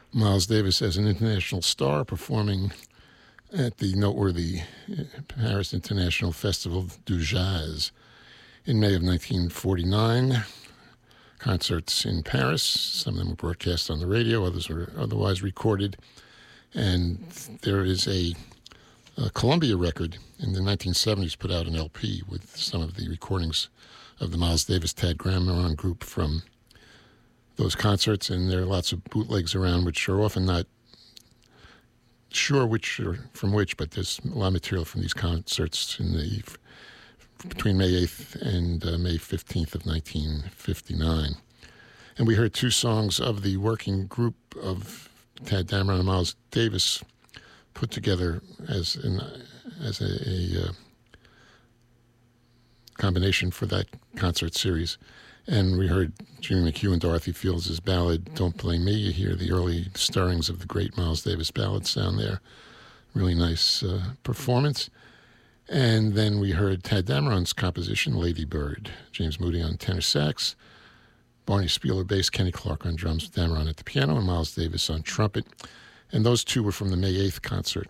Miles Davis as an international star performing at the noteworthy Paris International Festival du Jazz in May of 1949. Concerts in Paris. Some of them were broadcast on the radio, others were otherwise recorded. And there is a Columbia record in the 1970s put out an LP with some of the recordings of the Miles Davis Tad Gramaron group from those concerts, and there are lots of bootlegs around which are often not sure which are from which, but there's a lot of material from these concerts between May 8th and May 15th of 1959. And we heard two songs of the working group of Tad Dameron and Miles Davis put together as a combination for that concert series. And we heard Jimmy McHugh and Dorothy Fields' ballad, Don't Blame Me. You hear the early stirrings of the great Miles Davis ballad sound there. Really nice performance. And then we heard Tad Dameron's composition, Lady Bird. James Moody on tenor sax, Barney Spieler bass, Kenny Clark on drums, Dameron at the piano, and Miles Davis on trumpet. And those two were from the May 8th concert.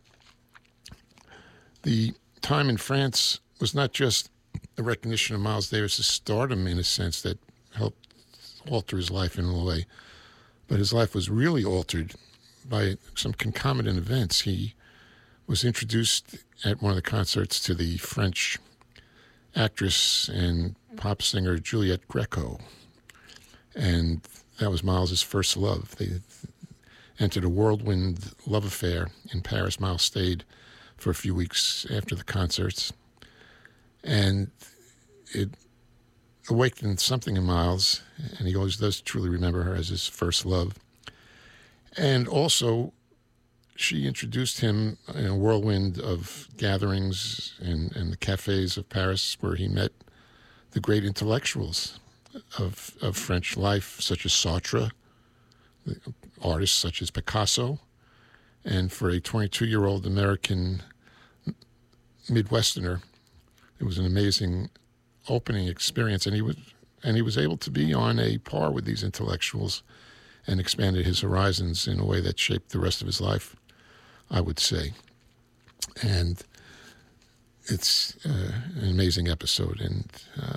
The time in France was not just a recognition of Miles Davis' stardom in a sense that helped alter his life in a way, but his life was really altered by some concomitant events. He was introduced at one of the concerts to the French actress and pop singer Juliette Greco, and that was Miles's first love. They entered a whirlwind love affair in Paris. Miles stayed for a few weeks after the concerts, and it awakened something in Miles, and he always does truly remember her as his first love. And also, she introduced him in a whirlwind of gatherings and the cafes of Paris where he met the great intellectuals of French life, such as Sartre, artists such as Picasso, and for a 22-year-old American Midwesterner, it was an amazing opening experience, and he was able to be on a par with these intellectuals and expanded his horizons in a way that shaped the rest of his life, I would say. And it's an amazing episode, and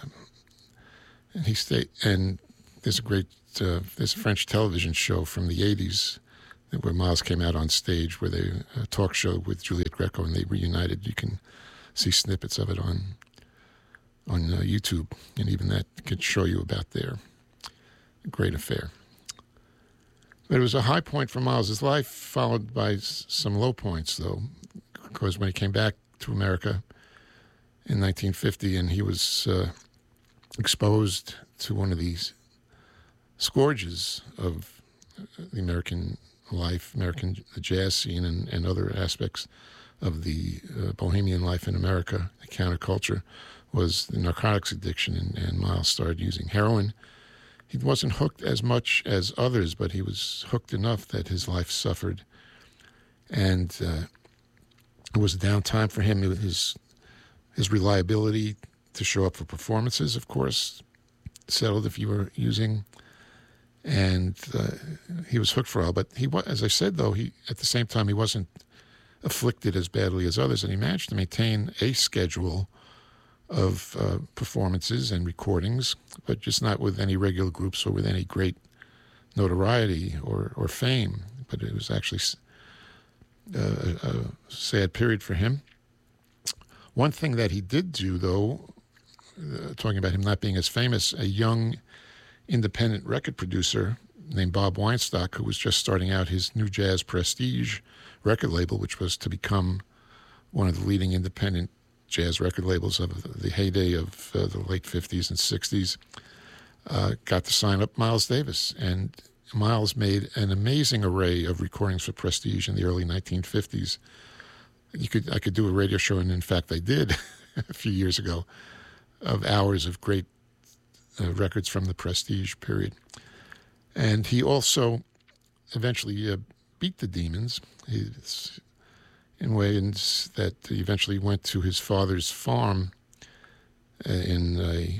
he stayed. And there's a French television show from the 80s where Miles came out on stage, where a talk show with Juliette Greco, and they reunited. You can see snippets of it on YouTube, and even that could show you about their great affair. But it was a high point for Miles's life, followed by some low points, though, because when he came back to America in 1950, and he was exposed to one of these scourges of the American life, American jazz scene, and other aspects of the bohemian life in America, the counterculture, was the narcotics addiction, and Miles started using heroin. He wasn't hooked as much as others, but he was hooked enough that his life suffered. And it was a downtime for him. His reliability to show up for performances, of course, settled if you were using. And he was hooked for a while. But as I said, though, at the same time, he wasn't afflicted as badly as others, and he managed to maintain a schedule of performances and recordings, but just not with any regular groups or with any great notoriety or fame. But it was actually a sad period for him. One thing that he did do, though, talking about him not being as famous, a young independent record producer named Bob Weinstock, who was just starting out his New Jazz Prestige record label, which was to become one of the leading independent jazz record labels of the heyday of the late 50s and 60s, got to sign up Miles Davis. And Miles made an amazing array of recordings for Prestige in the early 1950s. I could do a radio show, and in fact I did a few years ago, of hours of great records from the Prestige period. And he also eventually beat the demons in ways that he eventually went to his father's farm in a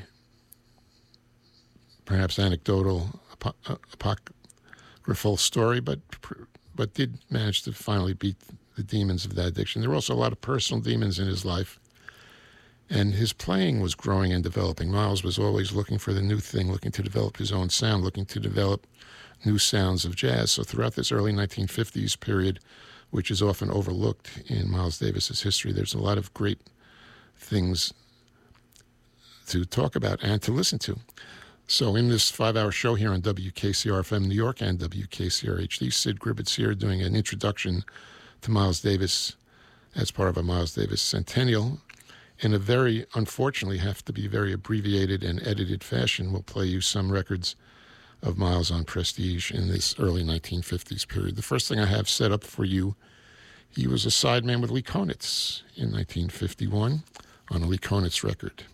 perhaps anecdotal, apocryphal story, but but did manage to finally beat the demons of that addiction. There were also a lot of personal demons in his life, and his playing was growing and developing. Miles was always looking for the new thing, looking to develop his own sound, looking to develop new sounds of jazz. So throughout this early 1950s period, which is often overlooked in Miles Davis's history, there's a lot of great things to talk about and to listen to. So in this 5-hour show here on WKCR-FM New York and WKCR-HD, Sid Gribbets here doing an introduction to Miles Davis as part of a Miles Davis centennial. In a very, unfortunately, have to be very abbreviated and edited fashion, we'll play you some records of Miles on Prestige in this early 1950s period. The first thing I have set up for you, he was a sideman with Lee Konitz in 1951 on a Lee Konitz record.